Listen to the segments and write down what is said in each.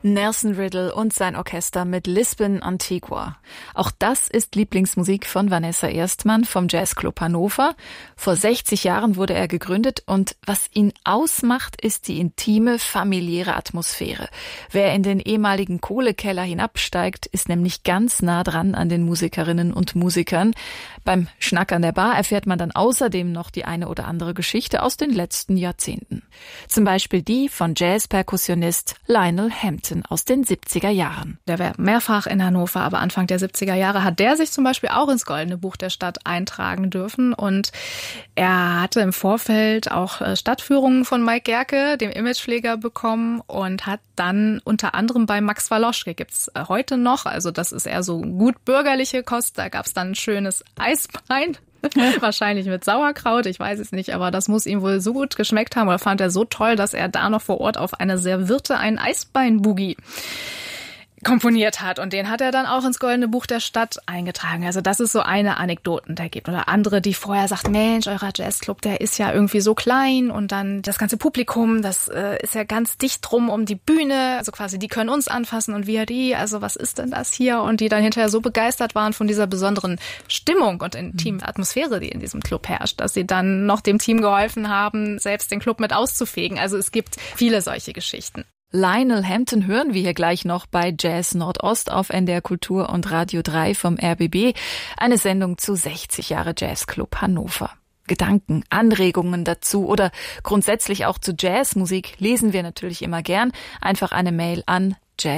Nelson Riddle und sein Orchester mit Lisbon Antigua. Auch das ist Lieblingsmusik von Vanessa Erstmann vom Jazzclub Hannover. Vor 60 Jahren wurde er gegründet und was ihn ausmacht, ist die intime, familiäre Atmosphäre. Wer in den ehemaligen Kohlekeller hinabsteigt, ist nämlich ganz nah dran an den Musikerinnen und Musikern. Beim Schnack an der Bar erfährt man dann außerdem noch die eine oder andere Geschichte aus den letzten Jahrzehnten. Zum Beispiel die von Jazz-Perkussionist Lionel Hampton aus den 70er Jahren. Der war mehrfach in Hannover, aber Anfang der 70er Jahre hat der sich zum Beispiel auch ins Goldene Buch der Stadt eintragen dürfen. Und er hatte im Vorfeld auch Stadtführungen von Mike Gerke, dem Imagepfleger, bekommen und hat dann unter anderem bei Max Waloschke, gibt's heute noch, also das ist eher so gut bürgerliche Kost, da gab's dann ein schönes Eisbein. Wahrscheinlich mit Sauerkraut, ich weiß es nicht, aber das muss ihm wohl so gut geschmeckt haben oder fand er so toll, dass er da noch vor Ort auf eine Serviette einen Eisbein-Boogie komponiert hat. Und den hat er dann auch ins Goldene Buch der Stadt eingetragen. Also das ist so eine Anekdote, der gibt. Oder andere, die vorher sagt, Mensch, euer Jazzclub, der ist ja irgendwie so klein und dann das ganze Publikum, das ist ja ganz dicht drum um die Bühne. Also quasi, die können uns anfassen und wir die. Also was ist denn das hier? Und die dann hinterher so begeistert waren von dieser besonderen Stimmung und intimen Atmosphäre, die in diesem Club herrscht, dass sie dann noch dem Team geholfen haben, selbst den Club mit auszufegen. Also es gibt viele solche Geschichten. Lionel Hampton hören wir hier gleich noch bei Jazz Nordost auf NDR Kultur und Radio 3 vom RBB. Eine Sendung zu 60 Jahre Jazzclub Hannover. Gedanken, Anregungen dazu oder grundsätzlich auch zu Jazzmusik lesen wir natürlich immer gern. Einfach eine Mail an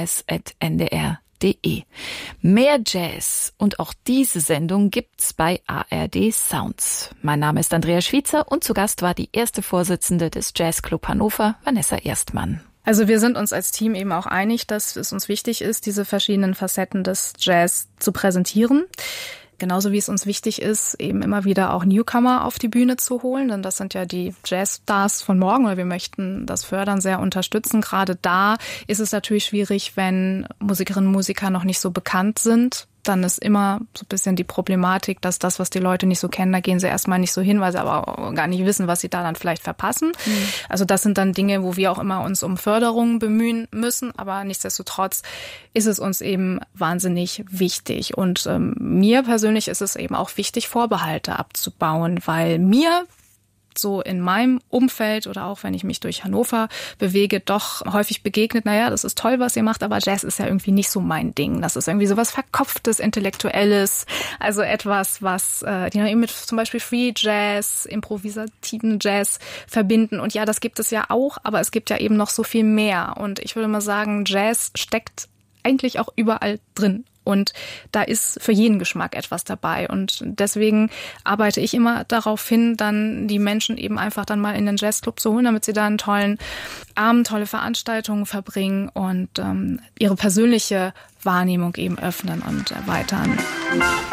jazz@ndr.de. Mehr Jazz und auch diese Sendung gibt's bei ARD Sounds. Mein Name ist Andrea Schwiezer und zu Gast war die erste Vorsitzende des Jazzclub Hannover, Vanessa Erstmann. Also wir sind uns als Team eben auch einig, dass es uns wichtig ist, diese verschiedenen Facetten des Jazz zu präsentieren. Genauso wie es uns wichtig ist, eben immer wieder auch Newcomer auf die Bühne zu holen, denn das sind ja die Jazzstars von morgen, oder wir möchten das fördern, sehr unterstützen. Gerade da ist es natürlich schwierig, wenn Musikerinnen und Musiker noch nicht so bekannt sind. Dann ist immer so ein bisschen die Problematik, dass das, was die Leute nicht so kennen, da gehen sie erstmal nicht so hin, weil sie aber auch gar nicht wissen, was sie da dann vielleicht verpassen. Also das sind dann Dinge, wo wir auch immer uns um Förderung bemühen müssen, aber nichtsdestotrotz ist es uns eben wahnsinnig wichtig. Und mir persönlich ist es eben auch wichtig, Vorbehalte abzubauen, weil mir so in meinem Umfeld oder auch wenn ich mich durch Hannover bewege, doch häufig begegnet, naja, das ist toll, was ihr macht, aber Jazz ist ja irgendwie nicht so mein Ding. Das ist irgendwie so was Verkopftes, Intellektuelles, also etwas, was die eben mit zum Beispiel Free Jazz, improvisativen Jazz verbinden. Und ja, das gibt es ja auch, aber es gibt ja eben noch so viel mehr. Und ich würde mal sagen, Jazz steckt eigentlich auch überall drin. Und da ist für jeden Geschmack etwas dabei. Und deswegen arbeite ich immer darauf hin, dann die Menschen eben einfach dann mal in den Jazzclub zu holen, damit sie da einen tollen Abend, tolle Veranstaltungen verbringen und ihre persönliche Wahrnehmung eben öffnen und erweitern.